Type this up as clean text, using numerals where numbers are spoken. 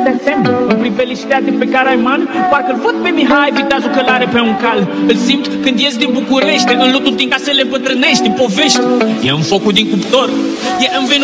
atâtea semne în priveliștea pe care ai man. Parcă-l văd pe Mihai, vitezul călare pe un cal. Îl simt când ies din București, în lutul din casele bătrânești, în povești. E în focul din cuptor, e în